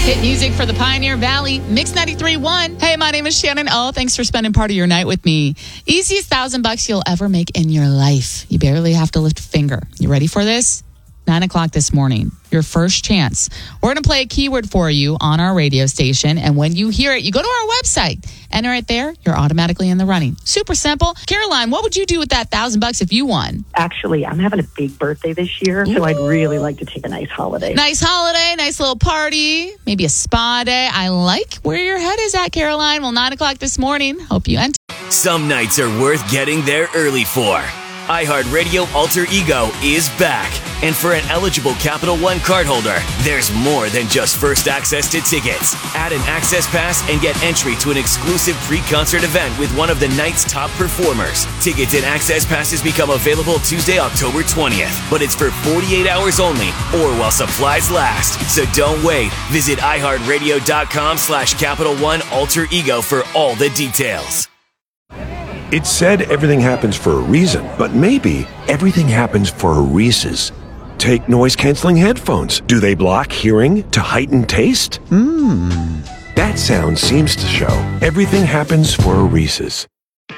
Hit music for the Pioneer Valley, Mix 93.1. Hey, my name is Shannon O. Thanks for spending part of your night with me. Easiest $1,000 you'll ever make in your life. You barely have to lift a finger. You ready for this? 9 o'clock this morning, your first chance. We're going to play a keyword for you on our radio station. And when you hear it, you go to our website. Enter it there. You're automatically in the running. Super simple. Caroline, what would you do with that $1,000 if you won? Actually, I'm having a big birthday this year, so I'd really like to take a nice holiday. Nice holiday, nice little party, maybe a spa day. I like where your head is at, Caroline. Well, 9 o'clock this morning. Hope you enter. Some nights are worth getting there early for. iHeartRadio Alter Ego is back. And for an eligible Capital One cardholder, there's more than just first access to tickets. Add an access pass and get entry to an exclusive pre-concert event with one of the night's top performers. Tickets and access passes become available Tuesday, October 20th. But it's for 48 hours only or while supplies last. So don't wait. Visit iHeartRadio.com/Capital One Alter Ego for all the details. It's said everything happens for a reason, but maybe everything happens for a Reese's. Take noise-canceling headphones. Do they block hearing to heighten taste? That sound seems to show everything happens for a Reese's.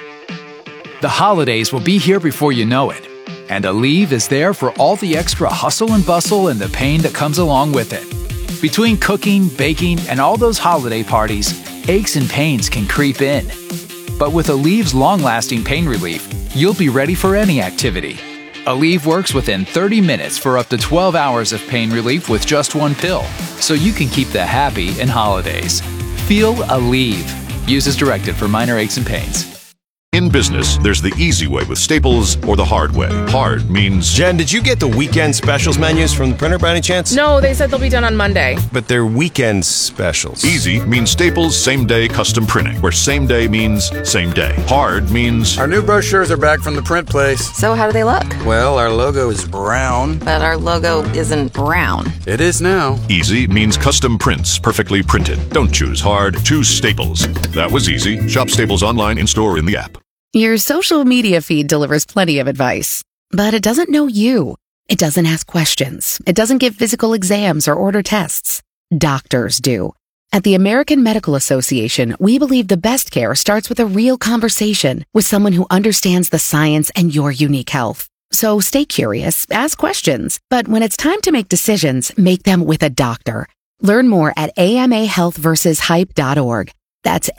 The holidays will be here before you know it. And Aleve is there for all the extra hustle and bustle and the pain that comes along with it. Between cooking, baking, and all those holiday parties, aches and pains can creep in. But with Aleve's long-lasting pain relief, you'll be ready for any activity. Aleve works within 30 minutes for up to 12 hours of pain relief with just one pill, so you can keep the happy in holidays. Feel Aleve. Use as directed for minor aches and pains. In business, there's the easy way with Staples or the hard way. Hard means... Jen, did you get the weekend specials menus from the printer by any chance? No, they said they'll be done on Monday. But they're weekend specials. Easy means Staples same-day custom printing, where same-day means same day. Hard means... Our new brochures are back from the print place. So how do they look? Well, our logo is brown. But our logo isn't brown. It is now. Easy means custom prints, perfectly printed. Don't choose hard, choose Staples. That was easy. Shop Staples online, in-store, in the app. Your social media feed delivers plenty of advice, but it doesn't know you. It doesn't ask questions. It doesn't give physical exams or order tests. Doctors do. At the American Medical Association, we believe the best care starts with a real conversation with someone who understands the science and your unique health. So stay curious, ask questions, but when it's time to make decisions, make them with a doctor. Learn more at amahealthversushype.org. That's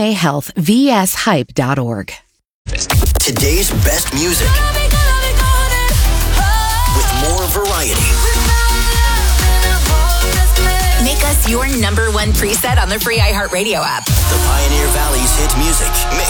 amahealthvshype.org. Today's best music with more variety. Make us your #1 preset on the free iHeartRadio app. The Pioneer Valley's hit music